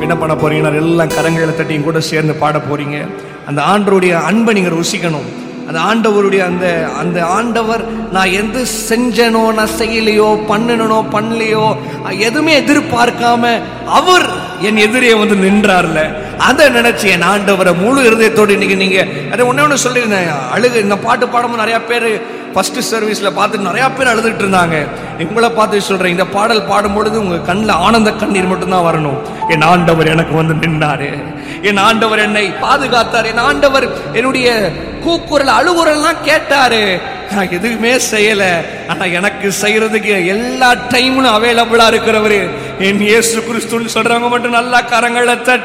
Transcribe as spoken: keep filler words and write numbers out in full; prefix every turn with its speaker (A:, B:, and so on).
A: என்ன பண்ண போறீங்கன்னா எல்லாம் கரங்களை தட்டியும் கூட சேர்ந்து பாட போறீங்க. அந்த ஆண்டவருடைய அன்பை நீங்க ருசிக்கணும். அந்த ஆண்டவருடைய அந்த அந்த ஆண்டவர் நான் எது செஞ்சனோ நான் செய்யலையோ பண்ணனோ பண்ணலையோ எதுவுமே எதிர்பார்க்காம அவர் என் எதிரே வந்து நின்றார்ல, அதை நினைச்சு என் ஆண்டவரை முழு இருதயத்தோடு இன்னைக்கு நீங்க அதை ஒன்னே ஒன்று சொல்லியிருந்தேன். அழுகு இந்த பாட்டு பாடும்போது நிறைய பேர் ஃபர்ஸ்ட் சர்வீஸ்ல பார்த்து நிறைய பேர் அழுதுட்டு இருந்தாங்க. உங்களை பார்த்து சொல்றேன், இந்த பாடல் பாடும்பொழுது உங்க கண்ணில் ஆனந்த கண்ணீர் மட்டும்தான் வரணும். என் ஆண்டவர் எனக்கு வந்து நின்றாரு, என் ஆண்டவர் என்னை பாதுகாத்தார், என் ஆண்டவர் என்னுடைய கூக்குரல் அழுகுறெல்லாம் கேட்டாரு. நான் எதுவுமே செய்யல, ஆனா எனக்கு செய்யறதுக்கு எல்லா டைமும் அவைலபிளா இருக்கிறவரு என் இயேசு கிறிஸ்துன்னு சொல்றவங்க மட்டும் நல்லா கரங்களை தட்டி